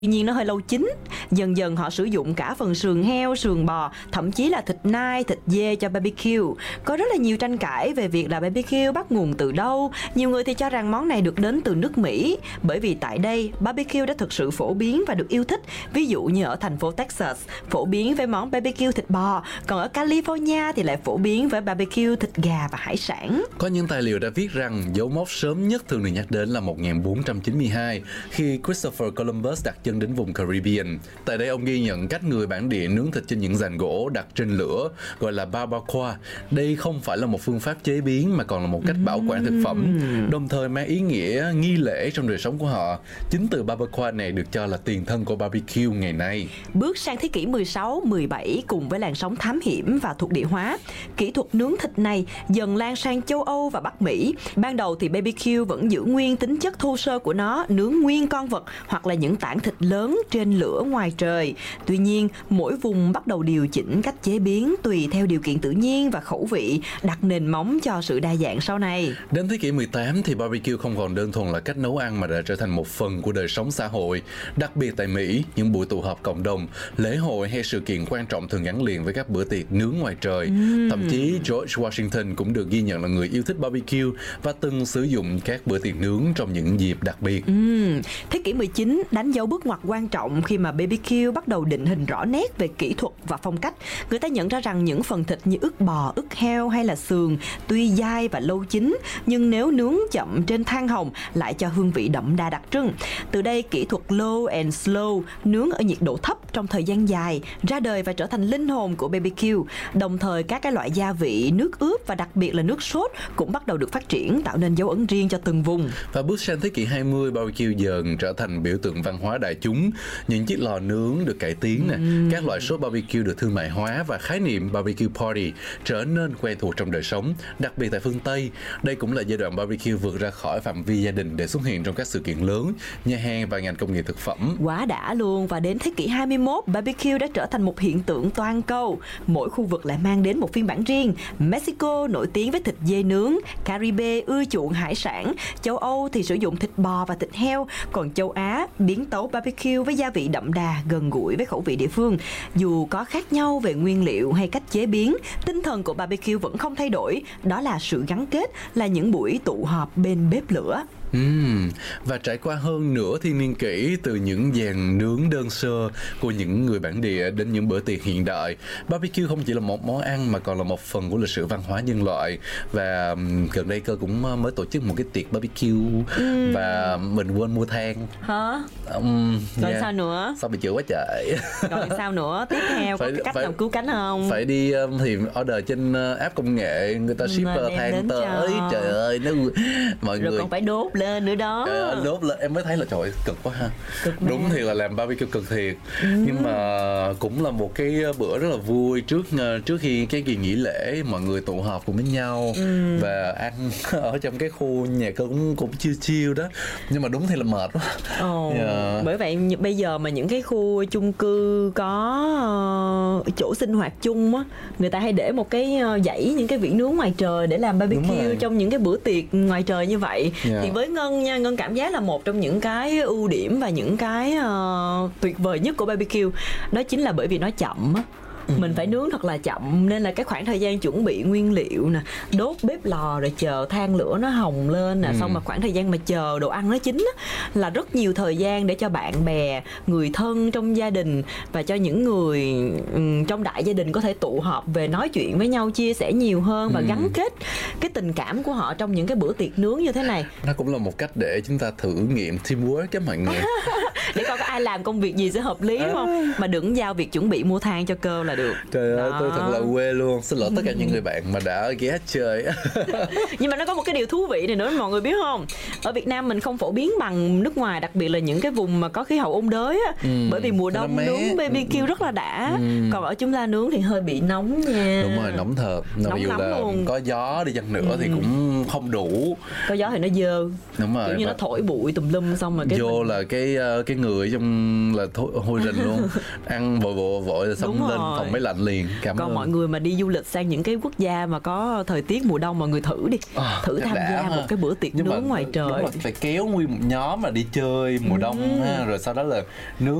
Tuy nhiên nó hơi lâu chín. Dần dần họ sử dụng cả phần sườn heo, sườn bò, thậm chí là thịt nai, thịt dê cho barbecue. Có rất là nhiều tranh cãi về việc là barbecue bắt nguồn từ đâu. Nhiều người thì cho rằng món này được đến từ nước Mỹ, bởi vì tại đây barbecue đã thực sự phổ biến và được yêu thích. Ví dụ như ở thành phố Texas phổ biến với món barbecue thịt bò, còn ở California thì lại phổ biến với barbecue thịt gà và hải sản. Có những tài liệu đã viết rằng dấu mốc sớm nhất thường được nhắc đến là 1492, khi Christopher Columbus đặt chân đến vùng Caribbean. Tại đây ông ghi nhận cách người bản địa nướng thịt trên những giàn gỗ đặt trên lửa, gọi là barbacoa. Đây không phải là một phương pháp chế biến mà còn là một cách bảo quản thực phẩm, đồng thời mang ý nghĩa nghi lễ trong đời sống của họ. Chính từ barbacoa này được cho là tiền thân của barbecue ngày nay. Bước sang thế kỷ 16, 17 cùng với làn sóng thám hiểm và thuộc địa hóa, kỹ thuật nướng thịt này dần lan sang châu Âu và Bắc Mỹ. Ban đầu thì barbecue vẫn giữ nguyên tính chất thô sơ của nó, nướng nguyên con vật hoặc là những tảng thịt lớn trên lửa ngoài trời. Tuy nhiên, mỗi vùng bắt đầu điều chỉnh cách chế biến tùy theo điều kiện tự nhiên và khẩu vị, đặt nền móng cho sự đa dạng sau này. Đến thế kỷ 18 thì barbecue không còn đơn thuần là cách nấu ăn mà đã trở thành một phần của đời sống xã hội. Đặc biệt tại Mỹ, những buổi tụ họp cộng đồng, lễ hội hay sự kiện quan trọng thường gắn liền với các bữa tiệc nướng ngoài trời. Thậm chí George Washington cũng được ghi nhận là người yêu thích barbecue và từng sử dụng các bữa tiệc nướng trong những dịp đặc biệt. Thế kỷ 19 đánh dấu bước ngoặt quan trọng khi mà BBQ bắt đầu định hình rõ nét về kỹ thuật và phong cách. Người ta nhận ra rằng những phần thịt như ức bò, ức heo hay là sườn tuy dai và lâu chín, nhưng nếu nướng chậm trên than hồng lại cho hương vị đậm đà đặc trưng. Từ đây kỹ thuật low and slow, nướng ở nhiệt độ thấp trong thời gian dài, ra đời và trở thành linh hồn của BBQ. Đồng thời các cái loại gia vị, nước ướp và đặc biệt là nước sốt cũng bắt đầu được phát triển, tạo nên dấu ấn riêng cho từng vùng. Và bước sang thế kỷ 20, barbecue dần trở thành biểu tượng văn hóa đại chúng. Những chiếc lò nướng được cải tiến, các loại sốt barbecue được thương mại hóa và khái niệm barbecue party trở nên quen thuộc trong đời sống, đặc biệt tại phương Tây. Đây cũng là giai đoạn barbecue vượt ra khỏi phạm vi gia đình để xuất hiện trong các sự kiện lớn, nhà hàng và ngành công nghiệp thực phẩm. Quá đã luôn. Và đến thế kỷ 21, barbecue đã trở thành một hiện tượng toàn cầu. Mỗi khu vực lại mang đến một phiên bản riêng. Mexico nổi tiếng với thịt dê nướng, Caribe ưa chuộng hải sản, châu Âu thì sử dụng thịt bò và thịt heo, còn châu Á biến tấu barbecue với gia vị đậm đà, gần gũi với khẩu vị địa phương. Dù có khác nhau về nguyên liệu hay cách chế biến, tinh thần của barbecue vẫn không thay đổi, đó là sự gắn kết, là những buổi tụ họp bên bếp lửa. Và trải qua hơn nửa thiên niên kỷ, từ những dàn nướng đơn sơ của những người bản địa đến những bữa tiệc hiện đại, barbecue không chỉ là một món ăn mà còn là một phần của lịch sử văn hóa nhân loại. Và gần đây Cơ cũng mới tổ chức một cái tiệc barbecue và mình quên mua than. Hả? Rồi sao nữa? Sao bị chửi quá trời. Rồi sao nữa? Tiếp theo có cách nào cứu cánh không? Phải đi thì order trên app công nghệ, người ta shipper than tới. Trời ơi, nó mọi rồi người còn phải đốt lên nữa đó. Đốt lên em mới thấy là trời ơi, cực quá ha. Đúng thiệt là làm barbecue cực thiệt. Nhưng mà cũng là một cái bữa rất là vui trước khi cái kỳ nghỉ lễ, mọi người tụ họp cùng với nhau và ăn ở trong cái khu nhà Cơ cũng chill đó. Nhưng mà đúng thì là mệt quá. Bởi vậy bây giờ mà những cái khu chung cư có chỗ sinh hoạt chung á, người ta hay để một cái dãy những cái vỉ nướng ngoài trời để làm barbecue trong những cái bữa tiệc ngoài trời như vậy. Thì với Ngân cảm giác là một trong những cái ưu điểm và những cái tuyệt vời nhất của barbecue đó chính là bởi vì nó chậm á. Mình phải nướng thật là chậm, nên là cái khoảng thời gian chuẩn bị nguyên liệu nè, đốt bếp lò rồi chờ than lửa nó hồng lên nè, xong mà khoảng thời gian mà chờ đồ ăn nó chín á, là rất nhiều thời gian để cho bạn bè, người thân trong gia đình và cho những người trong đại gia đình có thể tụ họp về nói chuyện với nhau, chia sẻ nhiều hơn và gắn kết cái tình cảm của họ trong những cái bữa tiệc nướng như thế này. Nó cũng là một cách để chúng ta thử nghiệm teamwork các mọi người. Để coi có ai làm công việc gì sẽ hợp lý, đúng không? Mà đừng giao việc chuẩn bị mua than cho Cơ là được. Trời ơi, tôi thật là quê luôn. Xin lỗi tất cả những người bạn mà đã ghé chơi. Nhưng mà nó có một cái điều thú vị này nữa mọi người biết không? Ở Việt Nam mình không phổ biến bằng nước ngoài, đặc biệt là những cái vùng mà có khí hậu ôn đới á. Bởi vì mùa đông nướng BBQ rất là đã. Còn ở chúng ta nướng thì hơi bị nóng nha. Đúng rồi, nóng thật. Nóng lắm luôn. Có gió đi chăng nữa thì cũng không đủ. Có gió thì nó dơ. Đúng rồi. Kiểu như nó thổi bụi tùm lum xong rồi vô là cái người trong ăn là hôi rình luôn. Ăn vội rồi xong lên phòng máy lạnh liền. Còn mọi người mà đi du lịch sang những cái quốc gia mà có thời tiết mùa đông, mọi người thử đi, thử tham gia một cái bữa tiệc nướng ngoài trời. Đúng là phải kéo nguyên một nhóm mà đi chơi mùa đông ha, rồi sau đó là nướng